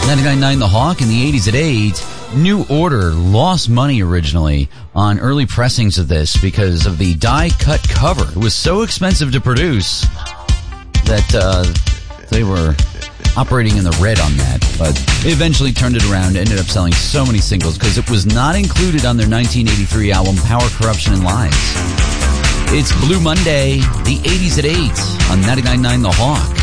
99.9 The Hawk in the 80s at 8. New Order lost money originally on early pressings of this because of the die-cut cover. It was so expensive to produce that they were operating in the red on that. But they eventually turned it around, ended up selling so many singles because it was not included on their 1983 album Power, Corruption, and Lies. It's Blue Monday, the 80s at 8 on 99.9 The Hawk.